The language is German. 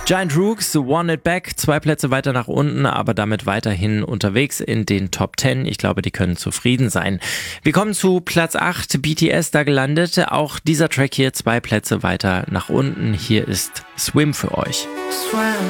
Giant Rooks, Want It Back, 2 Plätze weiter nach unten, aber damit weiterhin unterwegs in den Top 10. Ich glaube, die können zufrieden sein. Wir kommen zu Platz 8, BTS da gelandet. Auch dieser Track hier 2 Plätze weiter nach unten. Hier ist Swim für euch.